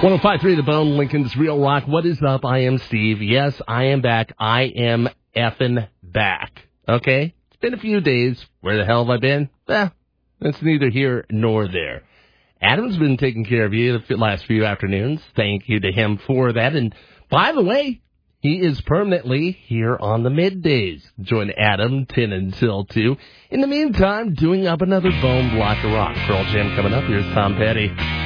105.3 The Bone, Lincoln's Real Rock. What is up? I am Steve. Yes, I am back. I am effing back. Okay? It's been a few days. Where the hell have I been? It's neither here nor there. Adam's been taking care of you the last few afternoons. Thank you to him for that. And by the way, he is permanently here on the middays. Join Adam 10 until 2. In the meantime, doing up another Bone Block of Rock. Pearl Jam coming up. Here's Tom Petty.